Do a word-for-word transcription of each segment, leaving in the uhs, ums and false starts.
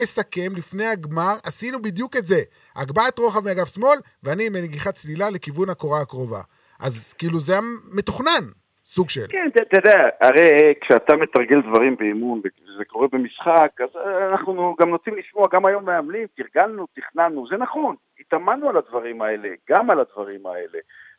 מסכם לפני הגמר, עשינו בדיוק את זה. הגבהת רוחב מאגף שמאל, ואני מנגיחת צלילה לכיוון הקורה הקרובה. אז כאילו זה מתוכנן, סוג של. כן, אתה יודע, הרי כשאתה מתרגל דברים באימון, וזה קורה במשחק, אז אנחנו גם נוצאים לשמוע, גם היום מאמנים, תרגלנו, תכננו, זה נכון, התאמנו על הדברים האלה, גם על הדברים האלה.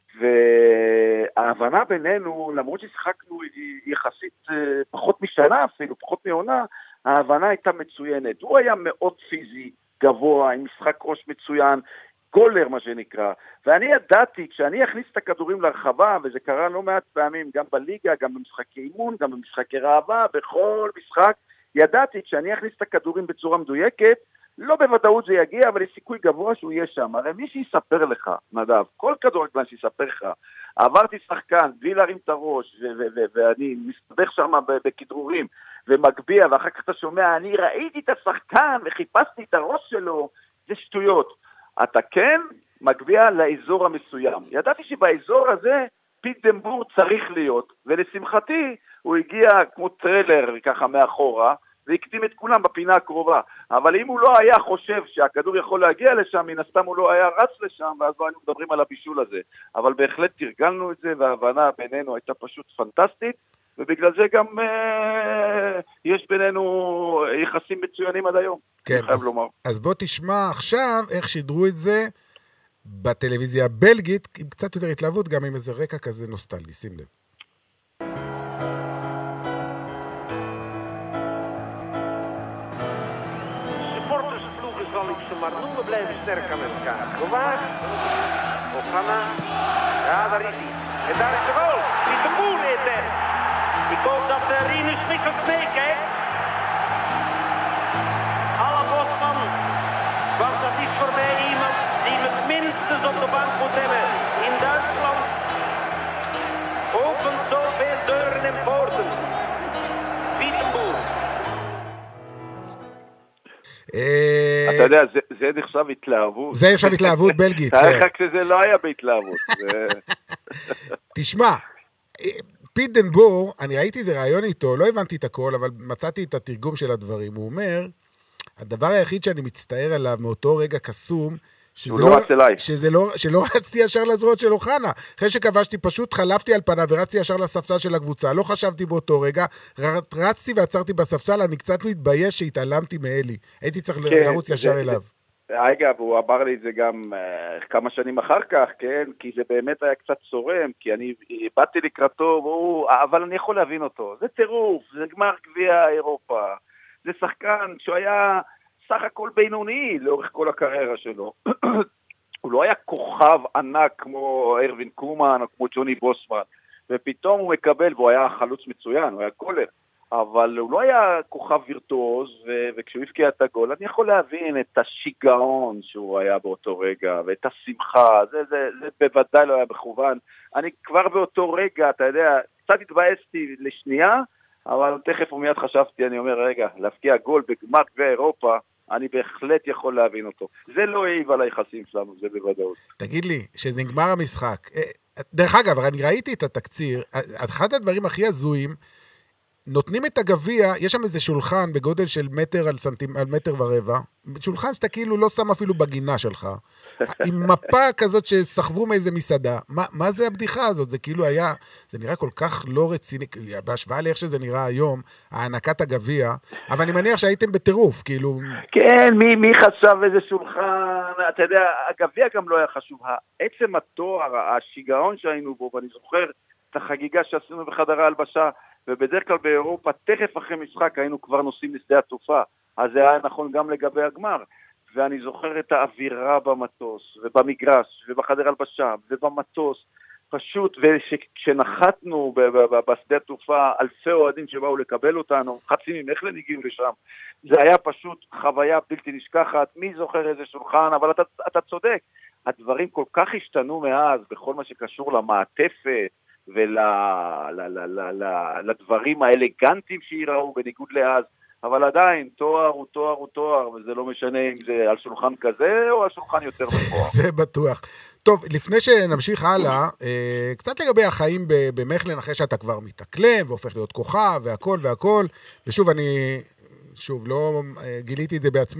וההבנה בינינו, למרות ששיחקנו יחסית פחות משנה אפילו, פחות מעונה, ההבנה הייתה מצוינת. הוא היה מאוד פיזי, גבוה, עם משחק ראש מצוין, גולר מה שנקרא. ואני ידעתי, כשאני אכניס את הכדורים לרחבה, וזה קרה לא מעט פעמים, גם בליגה, גם במשחקי אימון, גם במשחקי ראווה, בכל משחק, ידעתי, כשאני אכניס את הכדורים בצורה מדויקת, לא בוודאות זה יגיע, אבל יש סיכוי גבוה שהוא יהיה שם. הרי מי שיספר לך, נדב, כל כדורגלן שיספר לך, עברתי שחקן, בלי להרים את הראש, ואני מסתבך שם בכדרורים, ומגביע, ואחר כך אתה שומע, אני ראיתי את השחקן, וחיפשתי את הראש שלו, זה שטויות. אתה כן מגביע לאזור המסוים. ידעתי שבאזור הזה, פיט דמבור צריך להיות, ולשמחתי, הוא הגיע כמו טרלר ככה מאחורה, והקדים את כולם בפינה הקרובה. אבל אם הוא לא היה חושב שהכדור יכול להגיע לשם, מן הסתם הוא לא היה רץ לשם, ואז לא היינו מדברים על הבישול הזה. אבל בהחלט תרגלנו את זה, וההבנה בינינו הייתה פשוט פנטסטית, ובגלל זה גם אה, יש בינינו יחסים מצוינים עד היום. כן, אז, אז בוא תשמע עכשיו איך שידרו את זה בטלוויזיה הבלגית, עם קצת יותר התלהבות, גם עם איזה רקע כזה נוסטלגי, שים לב. Maar noemen blijven sterk aan elkaar. Gewaagd. Ophanna. Ja, daar is hij. En daar is de goal. Die de boel heeft hij. Ik hoop dat uh, Rinus Mikkels meekijkt. Alle Bosman. Want dat is voor mij iemand die het minstens op de bank moet hebben. In Duitsland opent zoveel deuren en poorten. Wietenboer. אתה יודע, זה נחשב התלהבות. זה נחשב התלהבות בלגית. תארך כשזה לא היה בהתלהבות. תשמע, פיט דמבור, אני ראיתי איזה רעיון איתו, לא הבנתי את הכל, אבל מצאתי את התרגום של הדברים. הוא אומר, הדבר היחיד שאני מצטער עליו מאותו רגע קסום, שהוא לא רץ אליי. שלא רצתי ישר לזרועות של אוחנה. אחרי שכבשתי, פשוט חלפתי על פניו ורצתי ישר לספסל של הקבוצה. לא חשבתי באותו רגע, רצתי ועצרתי בספסל, אני קצת מתבייש שהתעלמתי מאלי. הייתי צריך לרוץ ישר אליו. אגב, הוא אמר לי את זה גם כמה שנים אחר כך, כן? כי זה באמת היה קצת צורם, כי אני באתי לקראתו, אבל אני יכול להבין אותו. זה טירוף, זה גמר גביע אירופה. זה שחקן שהוא היה סך הכל בינוני לאורך כל הקריירה שלו. הוא לא היה כוכב ענק כמו ארווין קומן או כמו ג'וני בוסמן, ופתאום הוא מקבל, והוא היה חלוץ מצוין, הוא היה גולר, אבל הוא לא היה כוכב וירטואוז, ו- וכשהוא הבקיע את הגול, אני יכול להבין את השיגעון שהוא היה באותו רגע, ואת השמחה, זה, זה, זה בוודאי לא היה בכוון. אני כבר באותו רגע, אתה יודע, קצת התבאסתי לשנייה, אבל תכף ומיד חשבתי, אני אומר, רגע, להפקיע גול בגמר גביע אירופה, אני בהחלט יכול להבין אותו. זה לא העיב על היחסים שלנו, זה בוודאות. תגיד לי, שזה נגמר המשחק. דרך אגב, אני ראיתי את התקציר, אחד הדברים הכי הזויים, נותנים את הגביע, יש שם איזה שולחן בגודל של מטר על, סנטימ... על מטר ורבע, שולחן שאתה כאילו לא שם אפילו בגינה שלך, עם מפה כזאת שסחבו מאיזה מסעדה. מה, מה זה הבדיחה הזאת? זה כאילו היה, זה נראה כל כך לא רציני, בהשוואה לאיך שזה נראה היום, הענקת הגביע, אבל אני מניח שהייתם בטירוף, כאילו... כן, מי, מי חשב איזה שולחן, אתה יודע, הגביע גם לא היה חשוב, עצם התואר, השיגעון שהיינו בו, ואני זוכר את החגיגה שעשינו בחדרה הלבשה, ובדרך כלל באירופה, תכף אחרי משחק, היינו כבר נוסעים לשדה התעופה, אז זה היה נכון גם לגבי הגמר, ואני זוכר את האווירה במטוס, ובמגרש, ובחדר הלבשה, ובמטוס, פשוט, וכשנחתנו בשדה התעופה, אלפי אוהדים שבאו לקבל אותנו, חצי ממכלן הגיעו לשם, זה היה פשוט חוויה בלתי נשכחת, מי זוכר איזה שולחן, אבל אתה, אתה צודק, הדברים כל כך השתנו מאז, בכל מה שקשור למעטפת, ולדברים האלגנטיים שיראו בניגוד לאז, אבל עדיין, תואר הוא תואר הוא תואר, וזה לא משנה אם זה על שולחן כזה או על שולחן יותר מפואר. זה בטוח. טוב, לפני שנמשיך הלאה, קצת לגבי החיים במכלן, אחרי שאתה כבר מתאקלם והופך להיות כוכב והכל והכל, ושוב, אני, שוב, לא גיליתי את זה בעצמי,